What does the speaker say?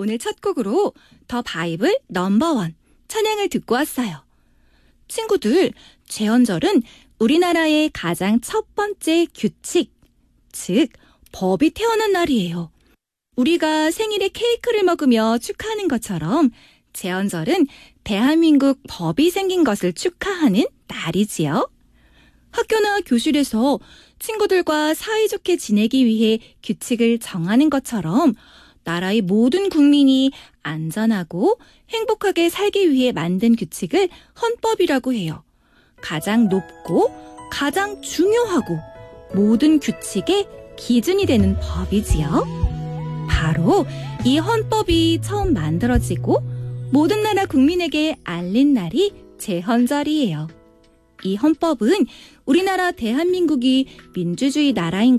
오늘 첫 곡으로 더 바이블 넘버원 찬양을 듣고 왔어요. 친구들, 제헌절은 우리나라의 가장 첫 번째 규칙, 즉 법이 태어난 날이에요. 우리가 생일에 케이크를 먹으며 축하하는 것처럼 제헌절은 대한민국 법이 생긴 것을 축하하는 날이지요. 학교나 교실에서 친구들과 사이좋게 지내기 위해 규칙을 정하는 것처럼 나라의 모든 국민이 안전하고 행복하게 살기 위해 만든 규칙을 헌법이라고 해요. 가장 높고 가장 중요하고 모든 규칙의 기준이 되는 법이지요. 바로 이 헌법이 처음 만들어지고 모든 나라 국민에게 알린 날이 제헌절이에요. 이 헌법은 우리나라 대한민국이 민주주의 나라인